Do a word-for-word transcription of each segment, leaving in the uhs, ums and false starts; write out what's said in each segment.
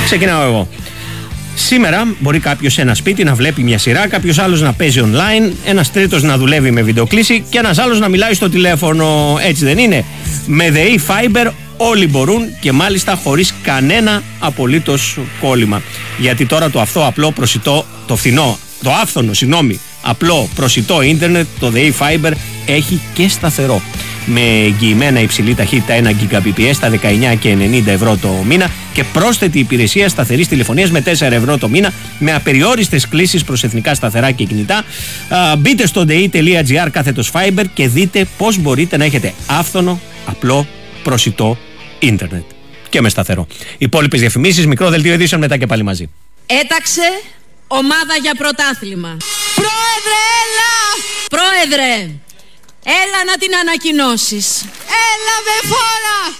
Ξεκινάω εγώ. Σήμερα μπορεί κάποιος σε ένα σπίτι να βλέπει μια σειρά, κάποιος άλλος να παίζει online, ένας τρίτος να δουλεύει με βιντεοκλήση και ένας άλλος να μιλάει στο τηλέφωνο. Έτσι δεν είναι? Με ΔΕΗ Fiber όλοι μπορούν και μάλιστα χωρίς κανένα απολύτως κόλλημα. Γιατί τώρα το αυτό απλό προσιτό, το φθηνό, το άφθονο, συγγνώμη, απλό προσιτό ίντερνετ, το ΔΕΗ Fiber έχει και σταθερό. Με εγγυημένα υψηλή ταχύτητα ένα Gbps στα δεκαεννιά και ενενήντα ευρώ το μήνα και πρόσθετη υπηρεσία σταθερής τηλεφωνίας με τέσσερα ευρώ το μήνα με απεριόριστες κλήσεις προς εθνικά σταθερά και κινητά. Α, μπείτε στο dei.gr κάθετος Fiber και δείτε πώς μπορείτε να έχετε άφθονο, απλό, προσιτό ίντερνετ και με σταθερό. Υπόλοιπες διαφημίσεις, μικρό δελτίο ειδήσεων μετά και πάλι μαζί. Έταξε ομάδα για πρωτάθλημα. Πρόεδρε, έλα! Πρόεδρε! Έλα να την ανακοινώσεις. Έλα με φόρα!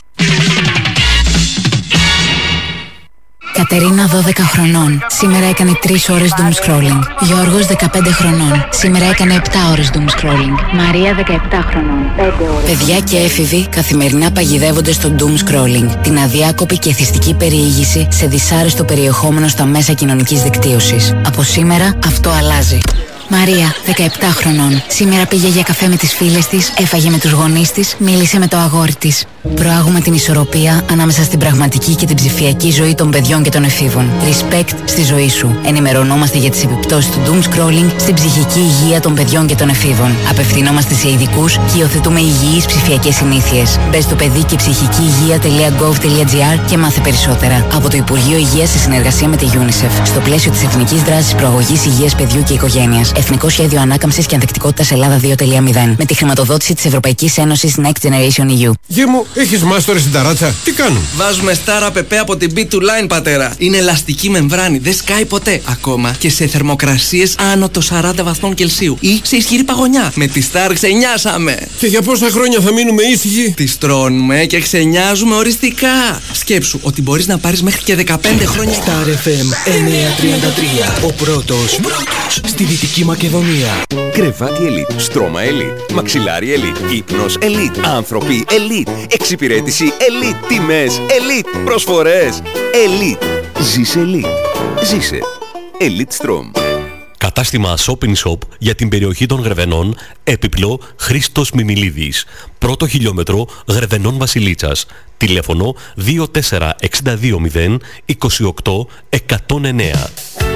Κατερίνα δώδεκα χρονών. Σήμερα έκανε τρεις ώρες doom scrolling. Γιώργος δεκαπέντε χρονών. Σήμερα έκανε επτά ώρες doom scrolling. Μαρία δεκαεπτά χρονών. πέντε ώρες. Παιδιά και έφηβοι καθημερινά παγιδεύονται στο doom scrolling. Την αδιάκοπη και εθιστική περιήγηση σε δυσάρεστο περιεχόμενο στα μέσα κοινωνικής δικτύωσης. Από σήμερα αυτό αλλάζει. Μαρία, δεκαεπτά χρονών. Σήμερα πήγε για καφέ με τις φίλες της, έφαγε με τους γονείς της, μίλησε με το αγόρι της. Προάγουμε την ισορροπία ανάμεσα στην πραγματική και την ψηφιακή ζωή των παιδιών και των εφήβων. Respect στη ζωή σου. Ενημερωνόμαστε για τις επιπτώσεις του doom scrolling στην ψυχική υγεία των παιδιών και των εφήβων. Απευθυνόμαστε σε ειδικούς και υιοθετούμε υγιείς ψηφιακές συνήθειες. Μπες στο παιδί και ψυχική υγεία.gov.gr και μάθε περισσότερα. Από το Υπουργείο Υγείας σε συνεργασία με τη UNICEF. Στο πλαίσιο της Εθνικής Δράσης Προαγωγής Υγείας Παιδιού και Οικογένειας. Εθνικό Σχέδιο Ανάκαμψης και Ανθεκτικότητας Ελλάδα δύο κόμμα μηδέν. Με τη χρηματοδότηση της Ευρωπαϊκής Ένωσης Next Generation ι γιου. Γε μου, έχεις μάστορες στην ταράτσα. Τι κάνουν? Βάζουμε Star App από την μπι του Line, πατέρα. Είναι ελαστική μεμβράνη, δεν σκάει ποτέ. Ακόμα και σε θερμοκρασίες άνω των σαράντα βαθμών Κελσίου ή σε ισχυρή παγωνιά. Με τη Star ξενιάσαμε. Και για πόσα χρόνια θα μείνουμε ήσυχοι? Τις τρώνουμε και ξενιάζουμε οριστικά. Σκέψου ότι μπορείς να πάρεις μέχρι και δεκαπέντε χρόνια. Star εφ εμ εννιακόσια τριάντα τρία. Ο πρώτος, πρώτος στη Δυτική Μακεδονία. Κρεβάτι Elite, στρώμα Elite, μαξιλάρι Elite, ύπνος Elite, άνθρωποι Elite, εξυπηρέτηση Elite, τιμές Elite, προσφορές Elite. Ζήσε Elite. Ζήσε Elite Strom. Κατάστημα Shop in Shop για την περιοχή των Γρεβενών, έπιπλο Χρήστος Μιμιλίδης. Πρώτο χιλιόμετρο Γρεβενών Βασιλίτσας. Τηλέφωνο δύο τέσσερα έξι δύο μηδέν είκοσι οκτώ εκατόν εννέα.